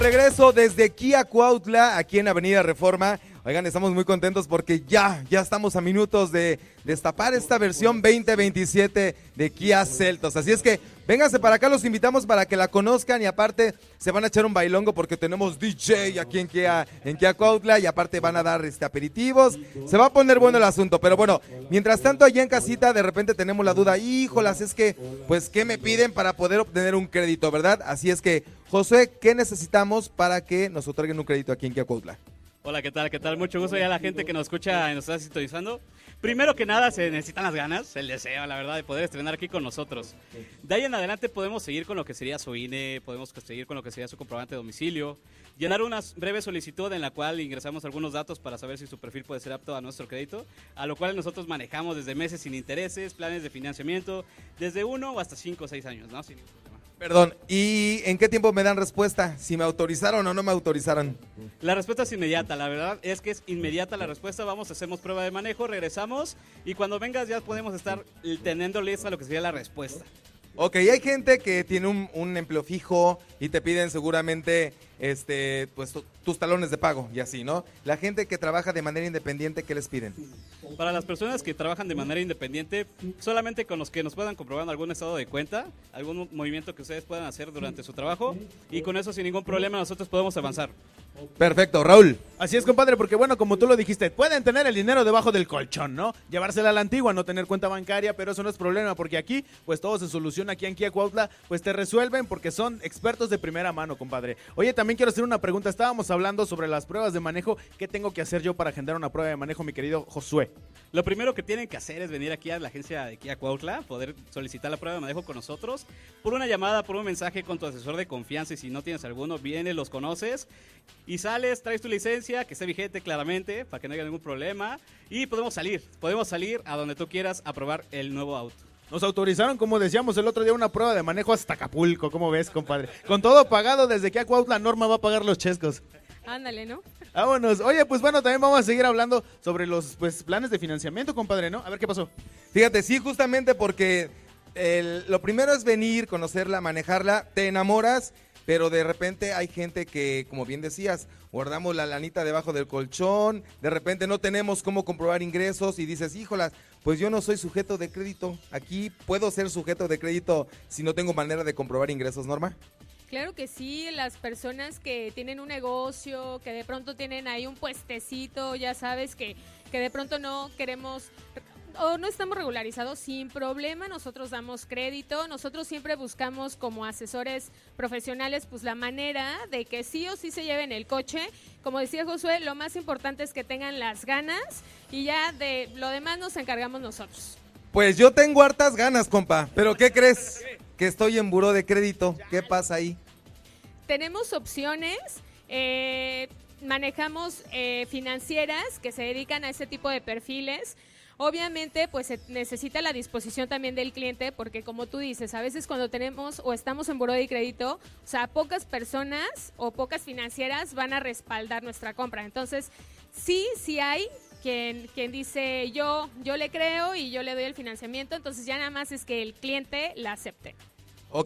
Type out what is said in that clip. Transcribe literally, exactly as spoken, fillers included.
Regreso desde Kia Cuautla, aquí en Avenida Reforma. Oigan, estamos muy contentos porque ya, ya estamos a minutos de destapar esta versión veinte veintisiete de Kia Seltos. Así es que vénganse para acá, los invitamos para que la conozcan y aparte se van a echar un bailongo porque tenemos D J aquí en Kia, en Kia Cuautla y aparte van a dar este aperitivos. Se va a poner bueno el asunto, pero bueno, mientras tanto allá en casita de repente tenemos la duda, híjolas, es que, pues, ¿qué me piden para poder obtener un crédito, verdad? Así es que, Josué, ¿qué necesitamos para que nos otorguen un crédito aquí en Kia Cuautla? Hola, ¿qué tal? ¿Qué tal? Mucho gusto ya a la gente que nos escucha y nos está sintonizando. Primero que nada, se necesitan las ganas, el deseo, la verdad, de poder estrenar aquí con nosotros. De ahí en adelante podemos seguir con lo que sería su I N E, podemos seguir con lo que sería su comprobante de domicilio, llenar una breve solicitud en la cual ingresamos algunos datos para saber si su perfil puede ser apto a nuestro crédito, a lo cual nosotros manejamos desde meses sin intereses, planes de financiamiento, desde uno o hasta cinco o seis años, ¿no? Sin ningún problema. Perdón, ¿y en qué tiempo me dan respuesta? ¿Si me autorizaron o no me autorizaron? La respuesta es inmediata, la verdad es que es inmediata la respuesta. Vamos, hacemos prueba de manejo, regresamos y cuando vengas ya podemos estar teniendo lista lo que sería la respuesta. Ok, hay gente que tiene un, un empleo fijo y te piden seguramente este, pues, tu, tus talones de pago y así, ¿no? La gente que trabaja de manera independiente, ¿qué les piden? Para las personas que trabajan de manera independiente, solamente con los que nos puedan comprobar algún estado de cuenta, algún movimiento que ustedes puedan hacer durante su trabajo y con eso sin ningún problema nosotros podemos avanzar. Perfecto, Raúl. Así es, compadre, porque bueno, como tú lo dijiste, pueden tener el dinero debajo del colchón, ¿no? Llevársela a la antigua, no tener cuenta bancaria, pero eso no es problema, porque aquí, pues todo se soluciona aquí en Kia Cuautla, pues te resuelven porque son expertos de primera mano, compadre. Oye, también quiero hacer una pregunta, estábamos hablando sobre las pruebas de manejo, ¿qué tengo que hacer yo para agendar una prueba de manejo, mi querido Josué? Lo primero que tienen que hacer es venir aquí a la agencia de Kia Cuautla, poder solicitar la prueba de manejo con nosotros, por una llamada, por un mensaje con tu asesor de confianza y si no tienes alguno, vienes, los conoces y sales, traes tu licencia, que esté vigente claramente, para que no haya ningún problema y podemos salir, podemos salir a donde tú quieras a probar el nuevo auto. Nos autorizaron, como decíamos el otro día, una prueba de manejo hasta Acapulco, ¿cómo ves, compadre? Con todo pagado, desde Kia Cuautla, Norma va a pagar los chescos. Ándale, ¿no? Vámonos. Oye, pues bueno, también vamos a seguir hablando sobre los pues planes de financiamiento, compadre, ¿no? A ver qué pasó. Fíjate, sí, justamente porque el, lo primero es venir, conocerla, manejarla, te enamoras, pero de repente hay gente que, como bien decías, guardamos la lanita debajo del colchón, de repente no tenemos cómo comprobar ingresos y dices, híjolas, pues yo no soy sujeto de crédito, aquí puedo ser sujeto de crédito si no tengo manera de comprobar ingresos, Norma. Claro que sí, las personas que tienen un negocio, que de pronto tienen ahí un puestecito, ya sabes, que, que de pronto no queremos o no estamos regularizados, sin problema nosotros damos crédito, nosotros siempre buscamos como asesores profesionales pues la manera de que sí o sí se lleven el coche. Como decía Josué, lo más importante es que tengan las ganas y ya de lo demás nos encargamos nosotros. Pues yo tengo hartas ganas, compa, pero ¿qué crees? Que estoy en buró de crédito, ¿qué pasa ahí? Tenemos opciones, eh, manejamos eh, financieras que se dedican a ese tipo de perfiles. Obviamente, pues se necesita la disposición también del cliente, porque como tú dices, a veces cuando tenemos o estamos en buró de crédito, o sea, pocas personas o pocas financieras van a respaldar nuestra compra. Entonces, sí, sí hay quien, quien dice yo, yo le creo y yo le doy el financiamiento, entonces ya nada más es que el cliente la acepte.